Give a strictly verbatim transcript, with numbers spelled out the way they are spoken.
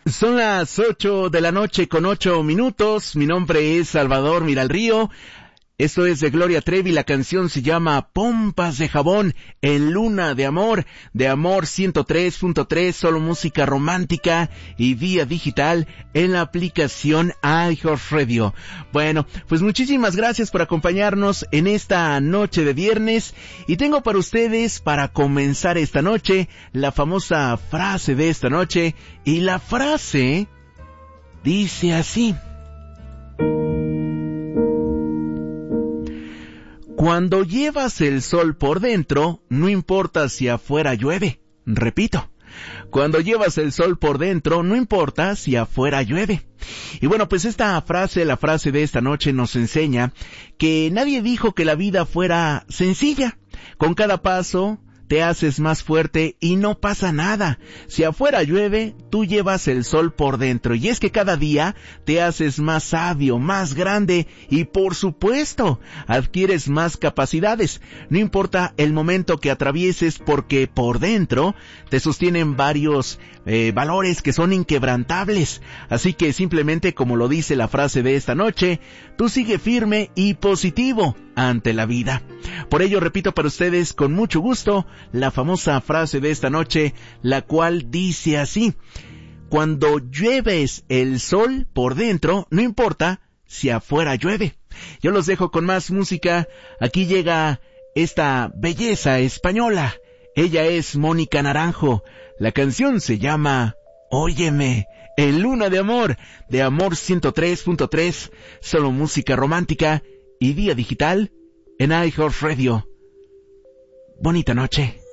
Son las ocho de la noche con ocho minutos. Mi nombre es Salvador Miralrío. Esto es de Gloria Trevi. La canción se llama Pompas de Jabón en Luna de Amor, de Amor ciento tres punto tres, solo música romántica y vía digital en la aplicación iHeartRadio. Bueno, pues muchísimas gracias por acompañarnos en esta noche de viernes y tengo para ustedes, para comenzar esta noche, la famosa frase de esta noche, y la frase dice así: cuando llevas el sol por dentro, no importa si afuera llueve. Repito, cuando llevas el sol por dentro, no importa si afuera llueve. Y bueno, pues esta frase, la frase de esta noche, nos enseña que nadie dijo que la vida fuera sencilla. Con cada paso te haces más fuerte y no pasa nada. Si afuera llueve, tú llevas el sol por dentro. Y es que cada día te haces más sabio, más grande y, por supuesto, adquieres más capacidades. No importa el momento que atravieses, porque por dentro te sostienen varios eh, valores que son inquebrantables. Así que simplemente, como lo dice la frase de esta noche, tú sigue firme y positivo ante la vida. Por ello repito para ustedes con mucho gusto la famosa frase de esta noche, la cual dice así: cuando llueves el sol por dentro, no importa si afuera llueve. Yo los dejo con más música. Aquí llega esta belleza española. Ella es Mónica Naranjo. La canción se llama Óyeme, en Luna de Amor, de Amor ciento tres punto tres, solo música romántica y vía digital en iHeartRadio. Bonita noche.